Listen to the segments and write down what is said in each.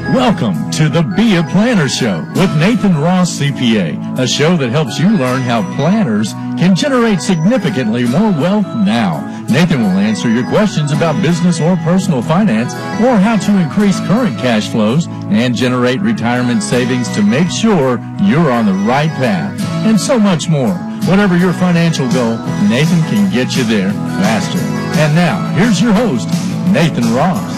Welcome to the Be a Planner Show with Nathan Ross, CPA, a show that helps you learn how planners can generate significantly more wealth now. Nathan will answer your questions about business or personal finance, or how to increase current cash flows and generate retirement savings to make sure you're on the right path, and so much more. Whatever your financial goal, Nathan can get you there faster. And now, here's your host, Nathan Ross.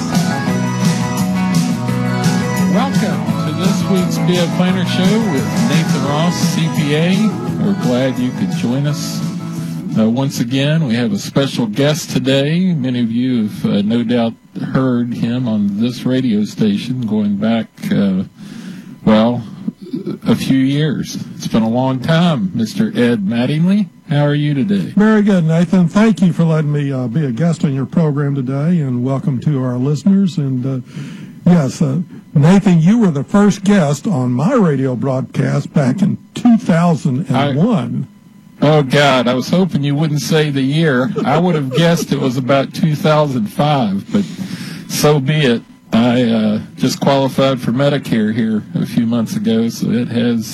Welcome to this week's Be a Planner Show with Nathan Ross, CPA. We're glad you could join us. Once again, we have a special guest today. Many of you have no doubt heard him on this radio station going back, a few years. It's been a long time, Mr. Ed Mattingly. How are you today? Very good, Nathan. Thank you for letting me be a guest on your program today, and welcome to our listeners. And yes, Nathan, you were the first guest on my radio broadcast back in 2001. Oh, God, I was hoping you wouldn't say the year. I would have guessed it was about 2005, but so be it. I just qualified for Medicare here a few months ago, so it has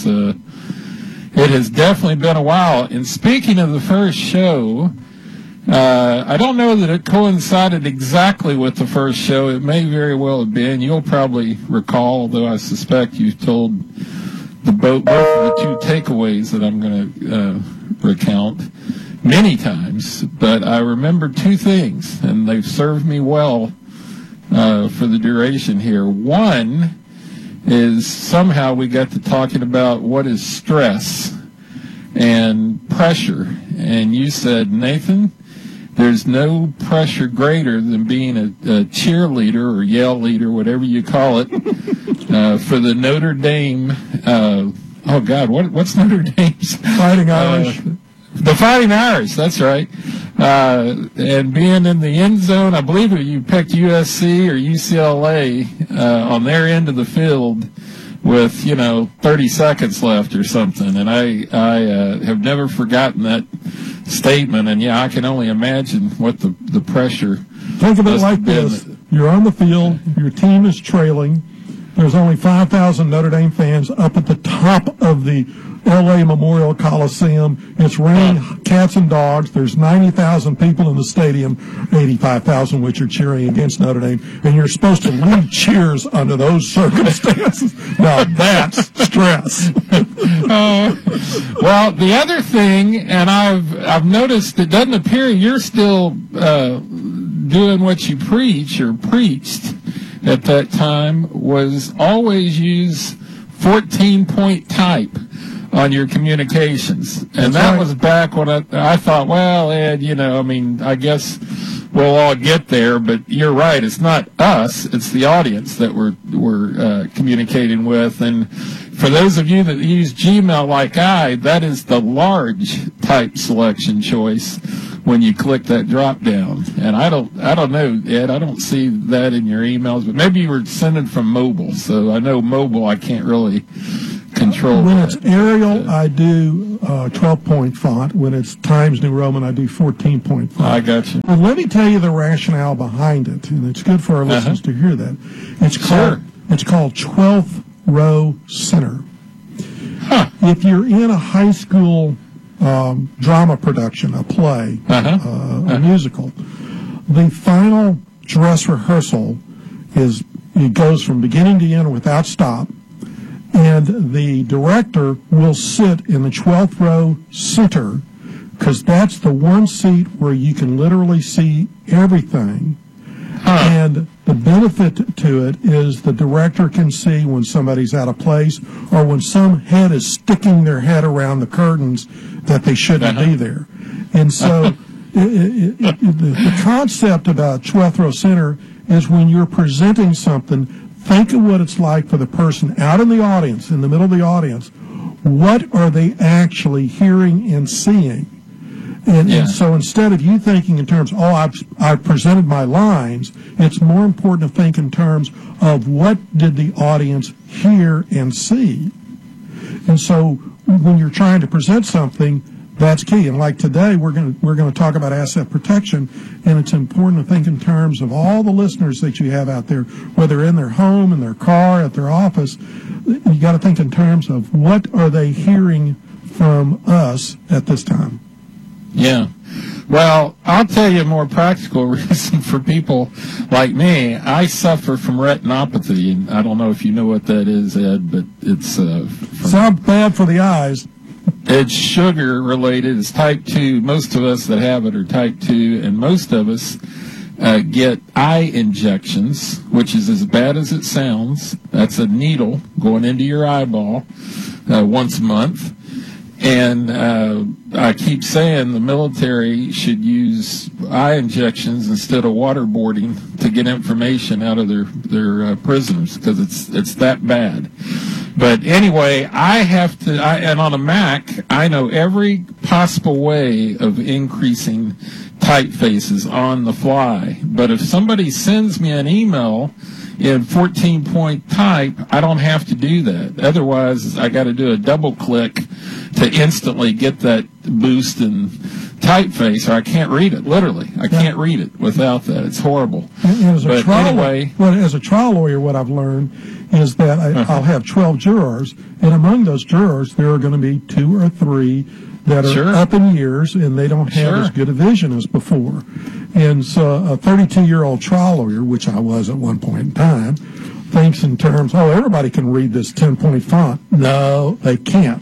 definitely been a while. And speaking of the first show, I don't know that it coincided exactly with the first show. It may very well have been. You'll probably recall, although I suspect you've told both of the two takeaways that I'm going to recount many times. But I remember two things, and they've served me well for the duration here. One is somehow we got to talking about what is stress and pressure. And you said, Nathan, there's no pressure greater than being a cheerleader or yell leader, whatever you call it, for the Notre Dame. What's Notre Dame's? Fighting Irish. The Fighting Irish, that's right. And being in the end zone, I believe you picked USC or UCLA on their end of the field with, 30 seconds left or something. And I have never forgotten that statement. And, I can only imagine what the pressure. Think of it like this. You're on the field. Your team is trailing. There's only 5,000 Notre Dame fans up at the top of the L.A. Memorial Coliseum. It's raining cats and dogs. There's 90,000 people in the stadium, 85,000 which are cheering against Notre Dame, and you're supposed to lead cheers under those circumstances. Now that's stress. Well, the other thing, and I've noticed, it doesn't appear you're still doing what you preach or preached at that time, was always use 14-point type on your communications. And that was back when I thought, well, Ed, I guess we'll all get there, but you're right. It's not us. It's the audience that we're communicating with. And for those of you that use Gmail like that is the large type selection choice when you click that drop down. And I don't know, Ed, I don't see that in your emails, but maybe you were sending from mobile. So I know mobile I can't really control. When it's Arial, I do 12-point font. When it's Times New Roman, I do 14-point font. I got you. But let me tell you the rationale behind it, and it's good for our listeners to hear that. It's called 12th row center. Huh. If you're in a high school drama production, a play, a musical, the final dress rehearsal it goes from beginning to end without stop. And the director will sit in the 12th row center, because that's the one seat where you can literally see everything. And the benefit to it is the director can see when somebody's out of place or when some head is sticking their head around the curtains that they shouldn't be there. And so the concept about 12th row center is when you're presenting something, think of what it's like for the person out in the audience, in the middle of the audience. What are they actually hearing and seeing? And so instead of you thinking in terms, I've presented my lines, it's more important to think in terms of what did the audience hear and see. And so when you're trying to present something, That's key. And like today, we're going to talk about asset protection, and it's important to think in terms of all the listeners that you have out there, whether in their home, in their car, at their office. You got to think in terms of what are they hearing from us at this time. Yeah. Well, I'll tell you a more practical reason for people like me. I suffer from retinopathy, and I don't know if you know what that is, Ed, but it's sounds bad for the eyes. It's sugar related. It's type 2. Most of us that have it are type 2, and most of us get eye injections, which is as bad as it sounds. That's a needle going into your eyeball once a month. And I keep saying the military should use eye injections instead of waterboarding to get information out of their prisoners, because it's that bad. But anyway, and on a Mac, I know every possible way of increasing typefaces on the fly. But if somebody sends me an email in 14-point type, I don't have to do that. Otherwise, I got to do a double click to instantly get that boost in typeface, or I can't read it. Literally, I can't read it without that. It's horrible. And as a trial lawyer, what I've learned is that I'll have 12 jurors, and among those jurors, there are going to be 2 or 3 that are up in years, and they don't have as good a vision as before. And so a 32-year-old trial lawyer, which I was at one point in time, thinks in terms, everybody can read this 10-point font. No, they can't.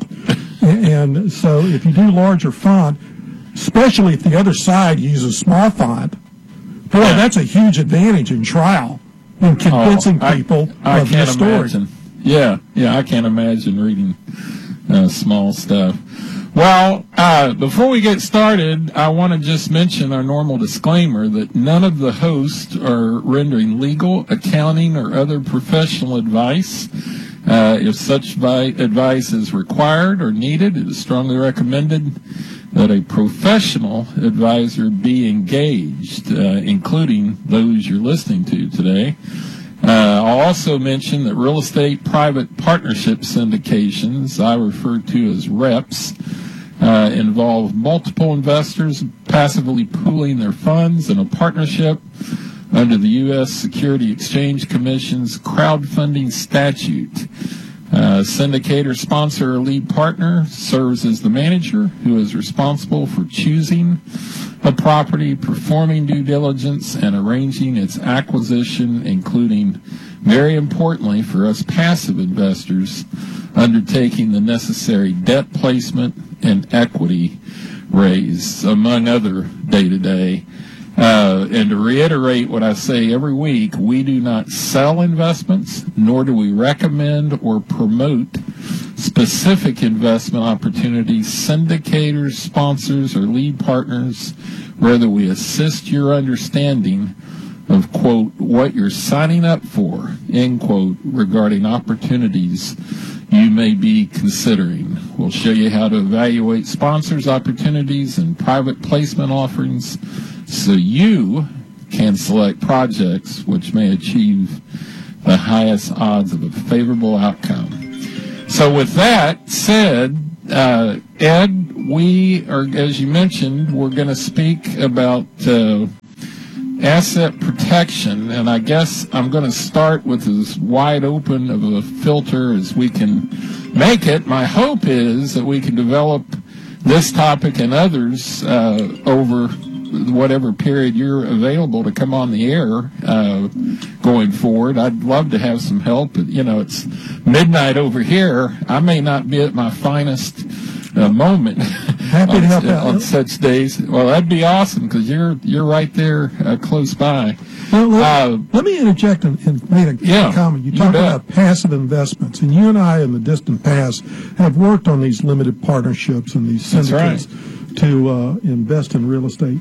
And so if you do larger font, especially if the other side uses small font, boy, that's a huge advantage in trial in convincing people of the story. Imagine. Yeah, I can't imagine reading small stuff. Well, before we get started, I want to just mention our normal disclaimer that none of the hosts are rendering legal, accounting, or other professional advice. If such advice is required or needed, it is strongly recommended that a professional advisor be engaged, including those you're listening to today. I'll also mention that real estate private partnership syndications, I refer to as REPs, involve multiple investors passively pooling their funds in a partnership under the U.S. Security Exchange Commission's crowdfunding statute. Syndicator sponsor or lead partner serves as the manager who is responsible for choosing a property, performing due diligence, and arranging its acquisition, including, very importantly for us passive investors, undertaking the necessary debt placement and equity raise, among other day-to-day. And to reiterate what I say every week, we do not sell investments, nor do we recommend or promote specific investment opportunities, syndicators, sponsors, or lead partners. Rather, we assist your understanding of, quote, what you're signing up for, end quote, regarding opportunities you may be considering. We'll show you how to evaluate sponsors' opportunities and private placement offerings so you can select projects which may achieve the highest odds of a favorable outcome. So with that said, Ed, we are, as you mentioned, we're going to speak about asset protection, and I guess I'm going to start with as wide open of a filter as we can make it. My hope is that we can develop this topic and others over whatever period you're available to come on the air going forward. I'd love to have some help. But, it's midnight over here. I may not be at my finest moment. Happy to help out on such days. Well, that'd be awesome because you're right there close by. Well, let me interject and make a comment. You talk about passive investments, and you and I in the distant past have worked on these limited partnerships and these syndicates to invest in real estate.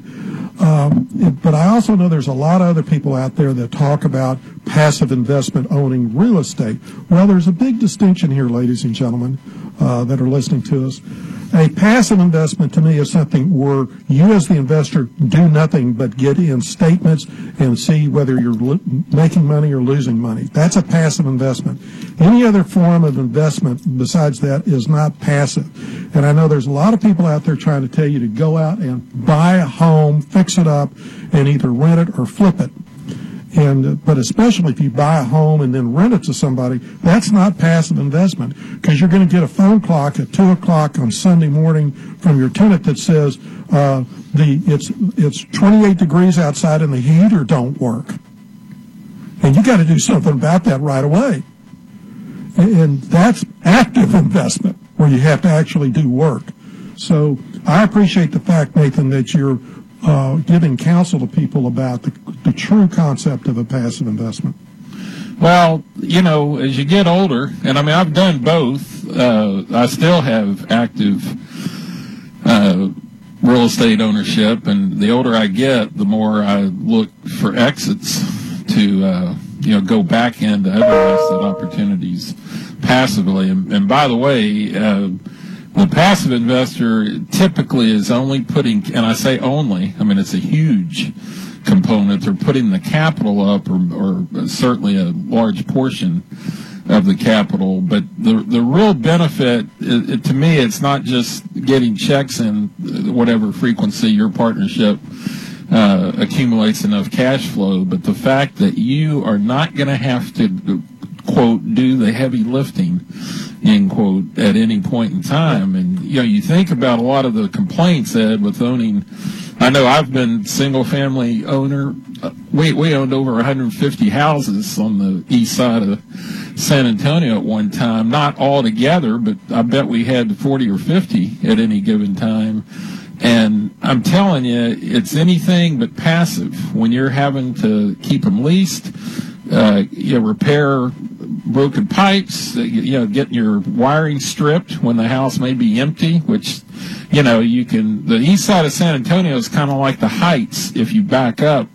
But I also know there's a lot of other people out there that talk about passive investment owning real estate. Well, there's a big distinction here, ladies and gentlemen, that are listening to us. A passive investment to me is something where you as the investor do nothing but get in statements and see whether you're making money or losing money. That's a passive investment. Any other form of investment besides that is not passive. And I know there's a lot of people out there trying to tell you to go out and buy a home, fix it up, and either rent it or flip it. But especially if you buy a home and then rent it to somebody, that's not passive investment, because you're going to get a phone call at 2 o'clock on Sunday morning from your tenant that says it's 28 degrees outside and the heater don't work. And you got to do something about that right away. And that's active investment, where you have to actually do work. So I appreciate the fact, Nathan, that you're giving counsel to people about the true concept of a passive investment. Well, as you get older, and I've done both, I still have active real estate ownership, and the older I get, the more I look for exits to, go back into other asset opportunities passively. And by the way, the passive investor typically is only putting, and I say only, it's a huge component. They're putting the capital up, or certainly a large portion of the capital. But the real benefit, to me, it's not just getting checks in whatever frequency your partnership accumulates enough cash flow, but the fact that you are not going to have to, quote, do the heavy lifting, end quote, at any point in time. And, you think about a lot of the complaints, Ed, with owning. I know I've been single-family owner. We owned over 150 houses on the east side of San Antonio at one time. Not all together, but I bet we had 40 or 50 at any given time. And I'm telling you, it's anything but passive when you're having to keep them leased, repair broken pipes, getting your wiring stripped when the house may be empty, which, the east side of San Antonio is kind of like the Heights if you back up,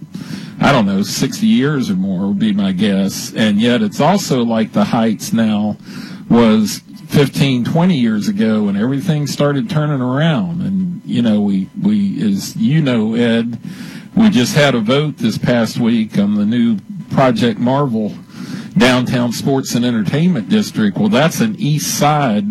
60 years or more would be my guess. And yet it's also like the Heights now was 15, 20 years ago when everything started turning around. And, we as Ed, we just had a vote this past week on the new Project Marvel Downtown Sports and Entertainment District. Well, that's an east side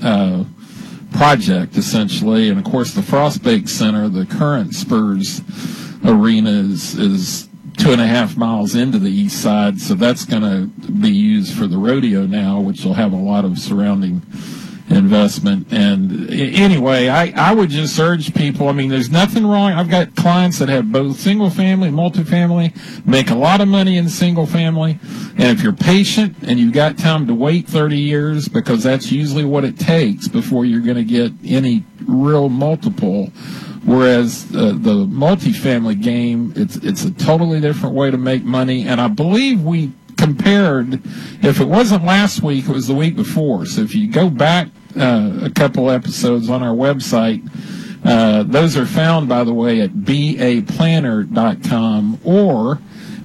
project, essentially. And, of course, the Frostbake Center, the current Spurs arena, is 2.5 miles into the east side, so that's going to be used for the rodeo now, which will have a lot of surrounding investment. And anyway, I would just urge people, there's nothing wrong. I've got clients that have both single family and multifamily, make a lot of money in single family, and if you're patient and you've got time to wait 30 years, because that's usually what it takes before you're going to get any real multiple. Whereas the multifamily game, it's a totally different way to make money. And I believe we compared, if it wasn't last week, it was the week before. So if you go back a couple episodes on our website, those are found, by the way, at baplanner.com or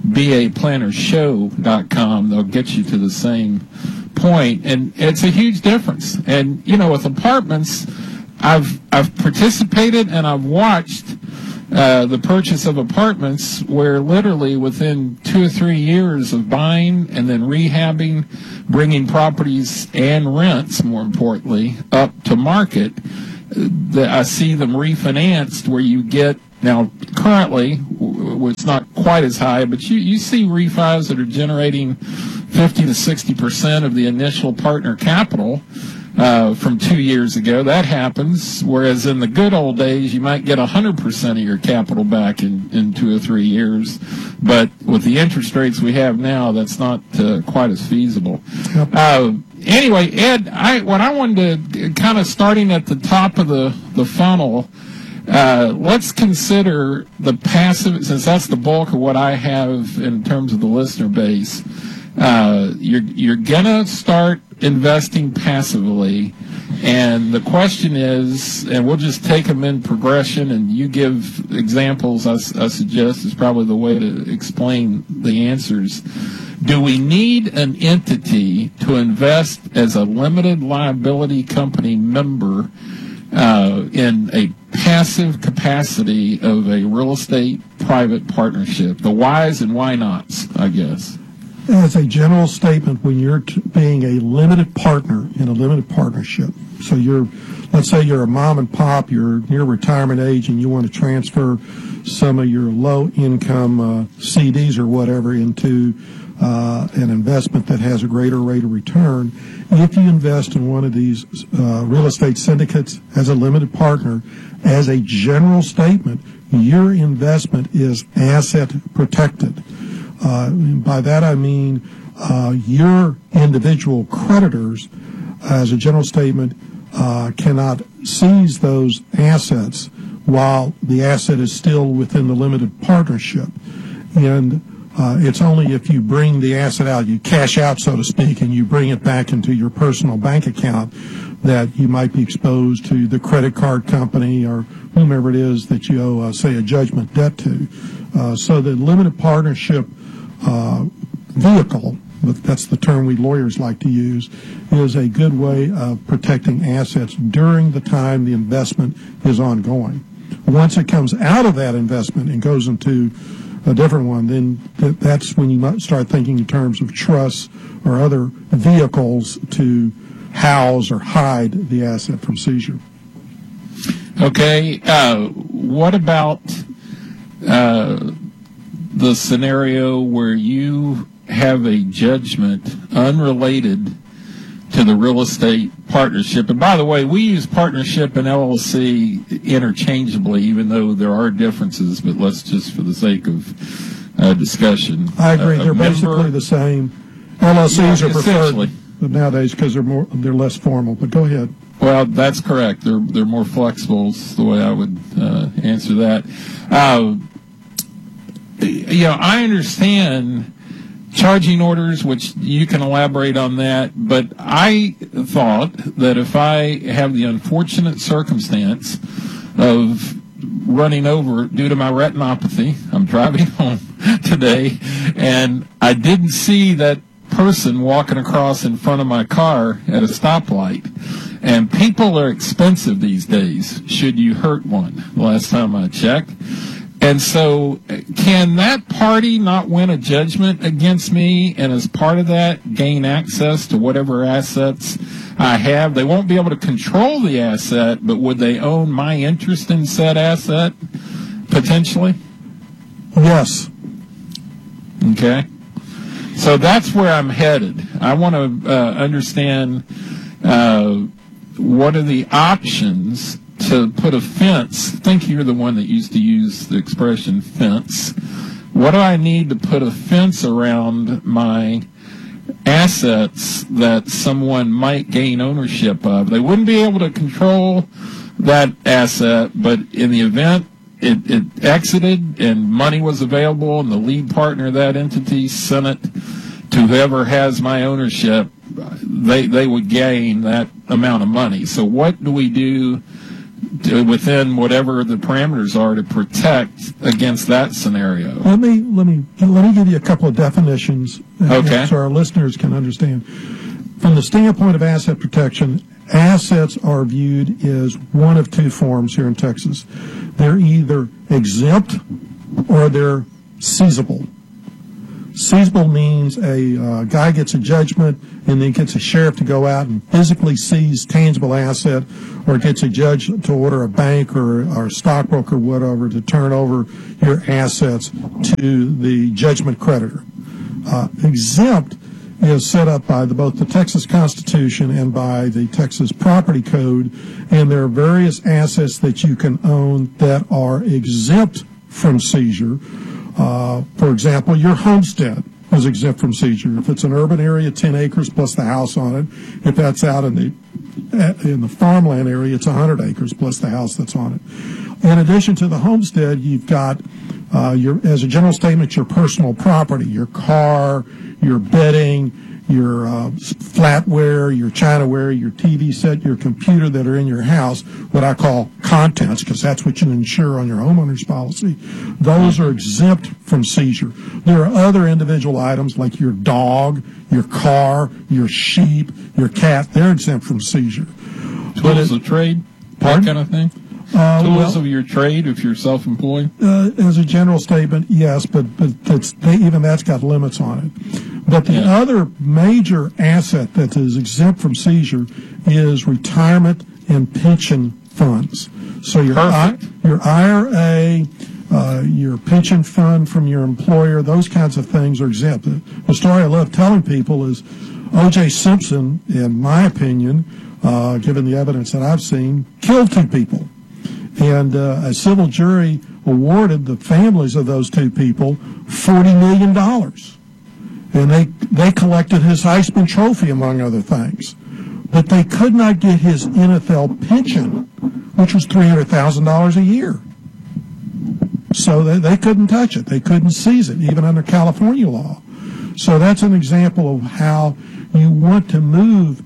baplannershow.com. They'll get you to the same point. And it's a huge difference. And, with apartments, I've participated and I've watched the purchase of apartments where literally within 2 or 3 years of buying and then rehabbing, bringing properties and rents, more importantly, up to market, I see them refinanced where you get, now currently, it's not quite as high, but you see refis that are generating 50 to 60% of the initial partner capital from 2 years ago. That happens, whereas in the good old days, you might get 100% of your capital back in 2 or 3 years. But with the interest rates we have now, that's not quite as feasible. Yep. Anyway, Ed, what I wanted to kind of starting at the top of the funnel, let's consider the passive, since that's the bulk of what I have in terms of the listener base. You're gonna start investing passively, and the question is, and we'll just take them in progression, and you give examples. I suggest is probably the way to explain the answers. Do we need an entity to invest as a limited liability company member in a passive capacity of a real estate private partnership? The whys and why nots, I guess. As a general statement, when you're being a limited partner in a limited partnership, so let's say you're a mom and pop, you're near retirement age, and you want to transfer some of your low-income CDs or whatever into an investment that has a greater rate of return. If you invest in one of these real estate syndicates as a limited partner, as a general statement, your investment is asset protected. By that I mean your individual creditors, as a general statement, cannot seize those assets while the asset is still within the limited partnership. And it's only if you bring the asset out, you cash out, so to speak, and you bring it back into your personal bank account, that you might be exposed to the credit card company or whomever it is that you owe, say, a judgment debt to. So the limited partnership vehicle, but that's the term we lawyers like to use, is a good way of protecting assets during the time the investment is ongoing. Once it comes out of that investment and goes into a different one, then that's when you might start thinking in terms of trusts or other vehicles to house or hide the asset from seizure. Okay. What about the scenario where you have a judgment unrelated to the real estate partnership? And by the way, we use partnership and LLC interchangeably, even though there are differences, but let's just, for the sake of discussion. I agree. They're basically the same. LLCs are preferred nowadays because they're less formal, but go ahead. Well, that's correct. They're more flexible is the way I would answer that. I understand charging orders, which you can elaborate on that, but I thought that if I have the unfortunate circumstance of running over due to my retinopathy, I'm driving home today, and I didn't see that person walking across in front of my car at a stoplight. And people are expensive these days, should you hurt one, the last time I checked. And so can that party not win a judgment against me and as part of that gain access to whatever assets I have? They won't be able to control the asset, but would they own my interest in said asset potentially? Yes. Okay. So that's where I'm headed. I want to understand what are the options to put a fence. I think you're the one that used to use the expression fence. What do I need to put a fence around my assets that someone might gain ownership of? They wouldn't be able to control that asset, but in the event it exited and money was available and the lead partner of that entity sent it to whoever has my ownership, they would gain that amount of money. So what do we do within whatever the parameters are to protect against that scenario? Let me give you a couple of definitions, okay, so our listeners can understand. From the standpoint of asset protection, assets are viewed as one of two forms here in Texas. They're either exempt or they're seizable. Seizable means a guy gets a judgment and then gets a sheriff to go out and physically seize tangible asset, or gets a judge to order a bank or a stockbroker, whatever, to turn over your assets to the judgment creditor. Exempt is set up by both the Texas Constitution and by the Texas Property Code, and there are various assets that you can own that are exempt from seizure. For example, your homestead is exempt from seizure. If it's an urban area, 10 acres plus the house on it. If that's out in the farmland area, it's 100 acres plus the house that's on it. In addition to the homestead, you've got, as a general statement, your personal property, your car, your bedding, your flatware, your chinaware, your TV set, your computer that are in your house, what I call contents, because that's what you insure on your homeowner's policy. Those are exempt from seizure. There are other individual items like your dog, your car, your sheep, your cat. They're exempt from seizure. Tools of trade? that kind of thing? Tools of your trade if you're self-employed? As a general statement, yes, but even that's got limits on it. But the other major asset that is exempt from seizure is retirement and pension funds. So your IRA, your pension fund from your employer, those kinds of things are exempt. The story I love telling people is O.J. Simpson, in my opinion, given the evidence that I've seen, killed 2 people. And a civil jury awarded the families of those 2 people $40 million. And they collected his Heisman Trophy, among other things. But they could not get his NFL pension, which was $300,000 a year. So they couldn't touch it. They couldn't seize it, even under California law. So that's an example of how you want to move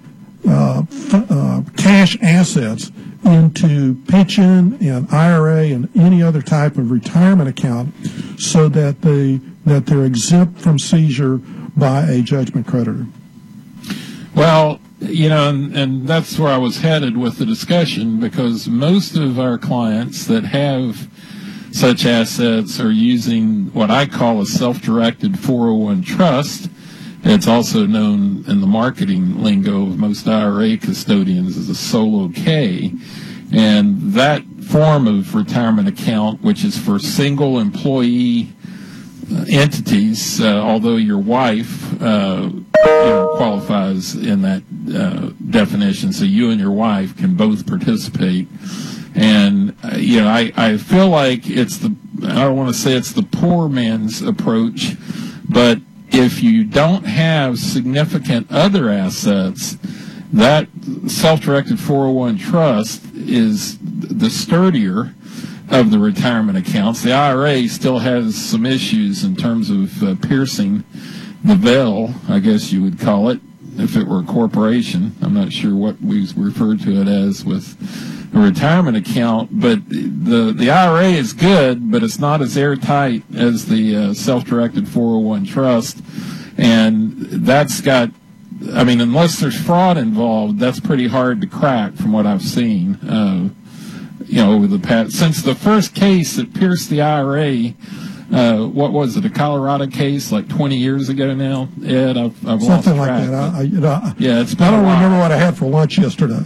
cash assets into pension and IRA and any other type of retirement account so that they're exempt from seizure by a judgment creditor. Well, and that's where I was headed with the discussion, because most of our clients that have such assets are using what I call a self-directed 401 trust. It's also known in the marketing lingo of most IRA custodians as a solo K. And that form of retirement account, which is for single employee entities, although your wife qualifies in that definition, so you and your wife can both participate. And I feel like I don't want to say it's the poor man's approach, but if you don't have significant other assets, that self-directed 401 trust is the sturdier of the retirement accounts. The IRA still has some issues in terms of piercing the veil, I guess you would call it, if it were a corporation. I'm not sure what we refer to it as with a retirement account, but the IRA is good, but it's not as airtight as the self-directed 401 trust, and that's got, unless there's fraud involved, that's pretty hard to crack from what I've seen, over the past, since the first case that pierced the IRA, what was it, a Colorado case like 20 years ago now, Ed? I've lost track. Something like that. It's I don't remember what I had for lunch yesterday.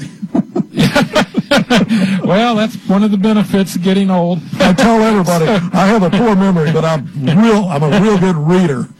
Well, that's one of the benefits of getting old. I tell everybody I have a poor memory, but I'm a real good reader.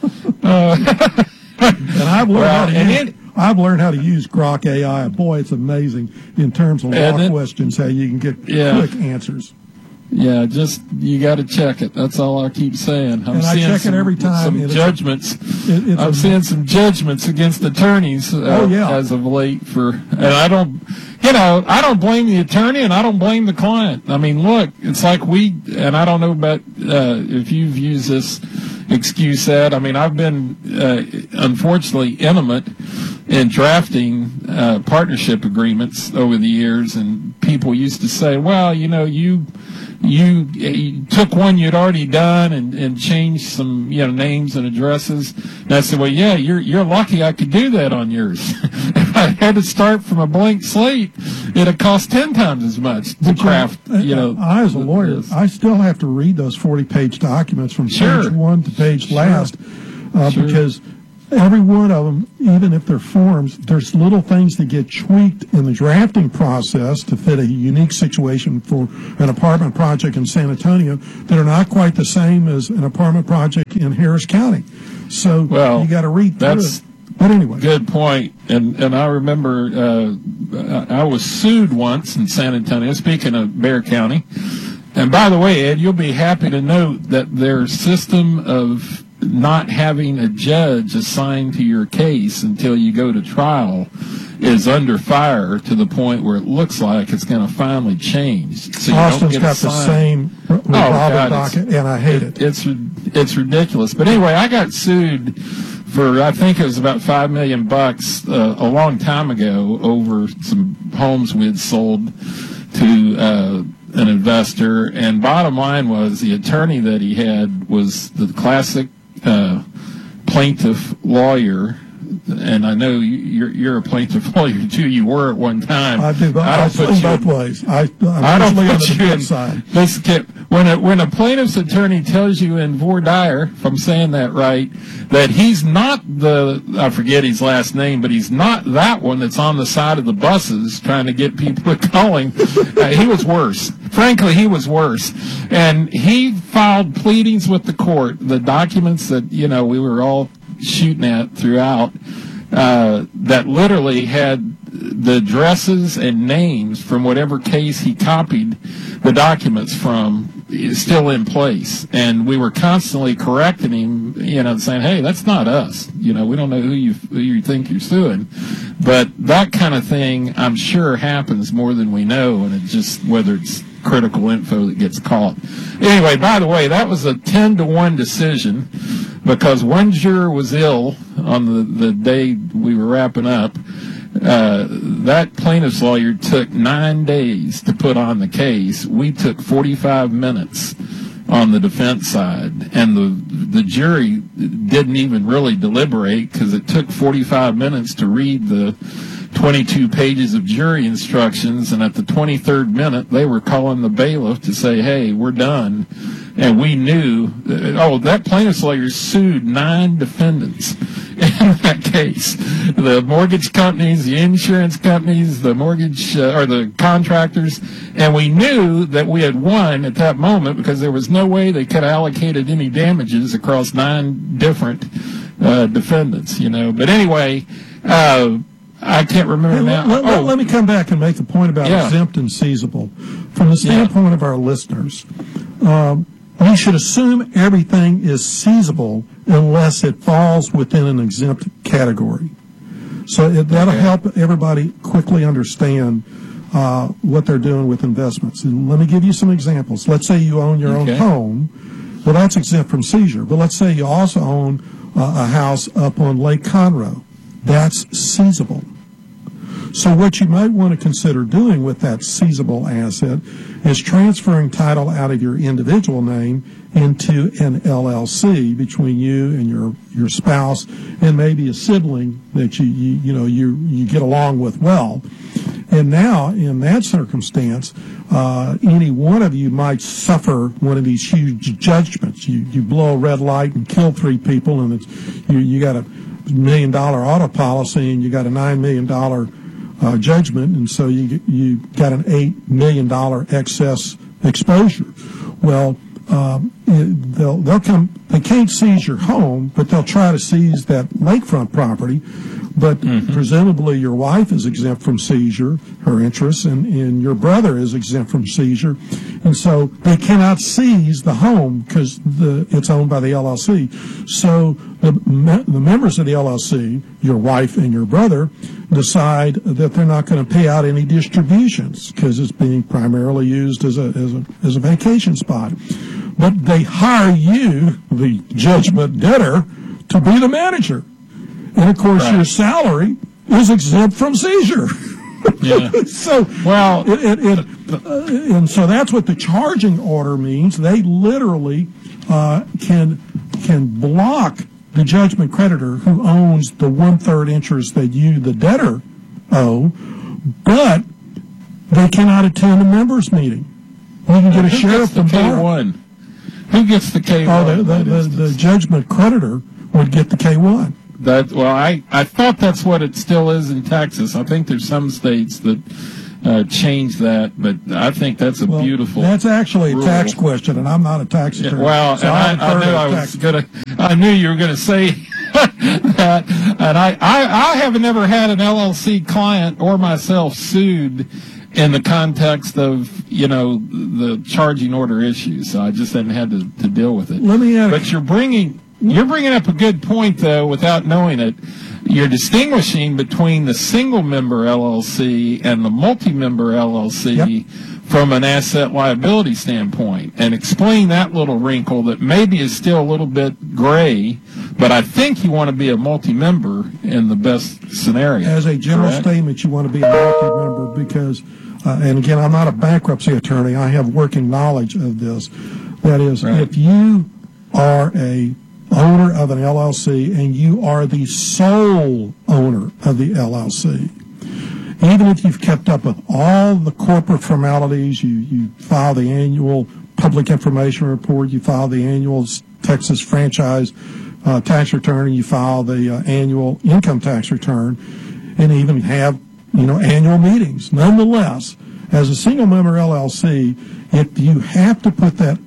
And I've learned how to use Grok AI. Boy, it's amazing in terms of law questions how you can get quick answers. Yeah, just you got to check it. That's all I keep saying. I check it every time. Some judgments. I'm seeing some judgments against attorneys as of late. And I don't blame the attorney, and I don't blame the client. Look, it's like and I don't know about if you've used this excuse, Ed. I've been unfortunately intimate in drafting partnership agreements over the years, and people used to say, well, you took one you'd already done and changed some names and addresses. And I said, well, yeah, you're lucky I could do that on yours. If I had to start from a blank slate, it'd cost 10 times as much to craft. I, as a lawyer, I still have to read those 40-page documents from page 1 to page last because every one of them, even if they're forms, there's little things that get tweaked in the drafting process to fit a unique situation for an apartment project in San Antonio that are not quite the same as an apartment project in Harris County. So you got to read through it. But anyway. Good point. And I remember I was sued once in San Antonio, speaking of Bexar County. And by the way, Ed, you'll be happy to note that their system of not having a judge assigned to your case until you go to trial is under fire to the point where it looks like it's going to finally change. So Austin's got the same revolving docket, and I hate it. It's ridiculous. But anyway, I got sued for, I think it was about $5 million a long time ago over some homes we had sold to an investor. And bottom line was the attorney that he had was the classic plaintiff lawyer and I know you're a plaintiff lawyer too. You were at one time. I do. I swing both ways. I don't put you in side. When a plaintiff's attorney tells you in voir dire, if I'm saying that right, that he's not I forget his last name, but he's not that one that's on the side of the buses trying to get people to call him. He was worse. Frankly, he was worse. And he filed pleadings with the court, the documents that, we were all shooting at throughout, that literally had the addresses and names from whatever case he copied the documents from still in place. And we were constantly correcting him, saying, hey, that's not us. We don't know who you think you're suing. But that kind of thing, I'm sure, happens more than we know, and it's just whether it's critical info that gets caught. Anyway, by the way, that was a 10-1 decision because one juror was ill on the day we were wrapping up. That plaintiff's lawyer took 9 days to put on the case. We took 45 minutes on the defense side, and the jury didn't even really deliberate because it took 45 minutes to read the 22 pages of jury instructions, and at the 23rd minute, they were calling the bailiff to say, hey, we're done. And we knew, that plaintiff's lawyer sued 9 defendants in that case. The mortgage companies, the insurance companies, the mortgage, or the contractors. And we knew that we had won at that moment because there was no way they could have allocated any damages across 9 different defendants, But anyway, I can't remember now. Let me come back and make the point about exempt and seizable. From the standpoint of our listeners, we should assume everything is seizable unless it falls within an exempt category. So that'll help everybody quickly understand what they're doing with investments. And let me give you some examples. Let's say you own your own home. Well, that's exempt from seizure. But let's say you also own a house up on Lake Conroe. That's seizable. So what you might want to consider doing with that seizable asset is transferring title out of your individual name into an LLC between you and your spouse and maybe a sibling that you get along with well. And now, in that circumstance, any one of you might suffer one of these huge judgments. You blow a red light and kill 3 people, and you got a $1 million auto policy, and you got a $9 million judgment, and so you got an $8 million excess exposure. Well, they'll come. They can't seize your home, but they'll try to seize that lakefront property. But presumably your wife is exempt from seizure, her interests, and your brother is exempt from seizure. And so they cannot seize the home because it's owned by the LLC. So the members of the LLC, your wife and your brother, decide that they're not going to pay out any distributions because it's being primarily used as a vacation spot. But they hire you, the judgment debtor, to be the manager. And, of course, your salary is exempt from seizure. Yeah. So, and so that's what the charging order means. They literally can block the judgment creditor who owns the 1/3 interest that you, the debtor, owe, but they cannot attend a members meeting. You can get a sheriff to K1. Who gets the K1? The judgment creditor would get the K1. I thought that's what it still is in Texas. I think there's some states that change that, but I think that's a beautiful. That's actually a tax question, and I'm not a tax attorney. So I knew you were going to say that, and I have never had an LLC client or myself sued in the context of the charging order issues. So I just hadn't had to deal with it. Let me add. But you're bringing up a good point, though, without knowing it. You're distinguishing between the single-member LLC and the multi-member LLC from an asset liability standpoint. And explain that little wrinkle that maybe is still a little bit gray, but I think you want to be a multi-member in the best scenario. As a general statement, you want to be a multi-member because, and again, I'm not a bankruptcy attorney. I have working knowledge of this. That is, if you are a owner of an LLC and you are the sole owner of the LLC. Even if you've kept up with all the corporate formalities, you file the annual public information report, you file the annual Texas franchise tax return, and you file the annual income tax return, and even have annual meetings. Nonetheless, as a single member LLC, if you have to put that,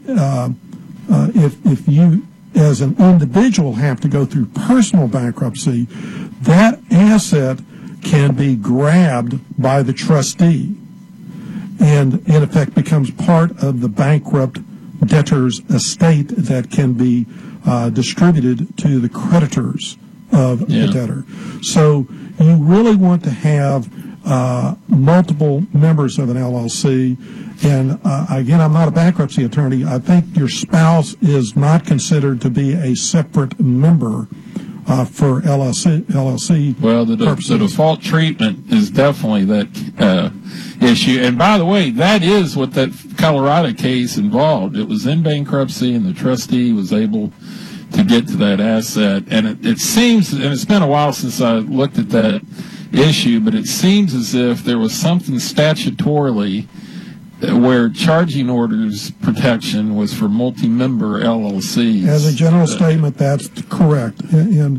if you as an individual have to go through personal bankruptcy, that asset can be grabbed by the trustee and in effect becomes part of the bankrupt debtor's estate that can be distributed to the creditors of the debtor. So you really want to have multiple members of an LLC. And again, I'm not a bankruptcy attorney. I think your spouse is not considered to be a separate member for LLC well, the default treatment is definitely that issue. And by the way, that is what that Colorado case involved. It was in bankruptcy, and the trustee was able to get to that asset. And it seems, and it's been a while since I looked at that issue, but it seems as if there was something statutorily where charging orders protection was for multi-member LLCs. As a general statement, that's correct. And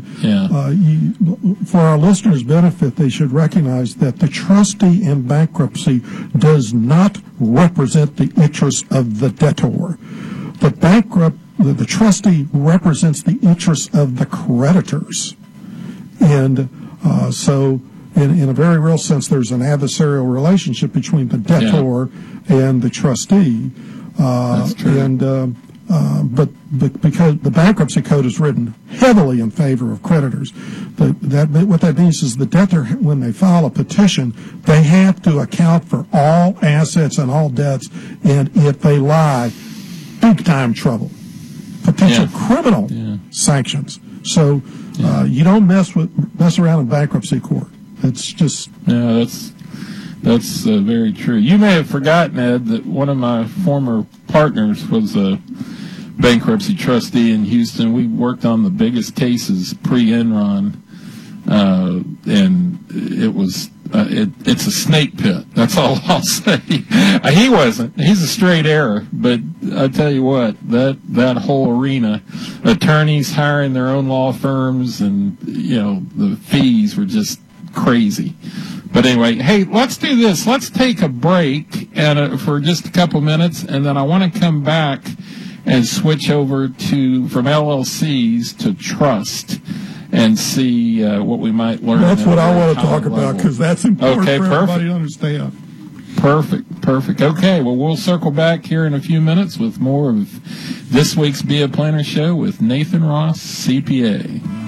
for our listeners' benefit, they should recognize that the trustee in bankruptcy does not represent the interests of the debtor. The trustee represents the interests of the creditors. And so in a very real sense, there's an adversarial relationship between the debtor and the trustee. That's true. But because the bankruptcy code is written heavily in favor of creditors, what that means is the debtor, when they file a petition, they have to account for all assets and all debts, and if they lie, big time trouble, potential criminal sanctions. So you don't mess around in bankruptcy court. It's just that's very true. You may have forgotten, Ed, that one of my former partners was a bankruptcy trustee in Houston. We worked on the biggest cases pre-Enron, and it was it's a snake pit. That's all I'll say. He wasn't. He's a straight error. But I tell you what, that whole arena, attorneys hiring their own law firms, and the fees were just crazy. But anyway, hey, let's do this. Let's take a break for just a couple minutes, and then I want to come back and switch over from LLCs to trust and see what we might learn. That's what I want to talk about, because that's important for everybody to understand. Perfect. Okay, well, we'll circle back here in a few minutes with more of this week's Be a Planner Show with Nathan Ross, CPA.